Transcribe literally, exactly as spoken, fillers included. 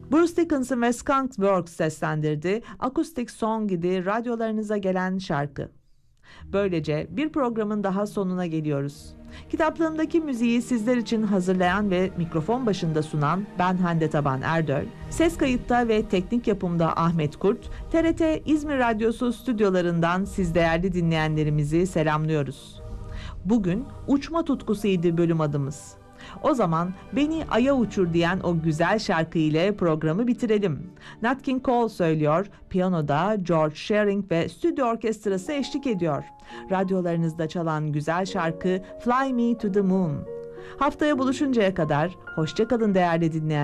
Bruce Dickinson ve Skunk Works seslendirdiği Acoustic Song idi radyolarınıza gelen şarkı. Böylece bir programın daha sonuna geliyoruz. Kitaplığımdaki müziği sizler için hazırlayan ve mikrofon başında sunan ben Hande Taban Erdöl, ses kayıtta ve teknik yapımda Ahmet Kurt, T R T İzmir Radyosu stüdyolarından siz değerli dinleyenlerimizi selamlıyoruz. Bugün uçma tutkusuydu bölüm adımız. O zaman beni aya uçur diyen o güzel şarkı ile programı bitirelim. Nat King Cole söylüyor, piyanoda George Shearing ve stüdyo orkestrası eşlik ediyor. Radyolarınızda çalan güzel şarkı Fly Me to the Moon. Haftaya buluşuncaya kadar hoşça kalın değerli dinleyenler.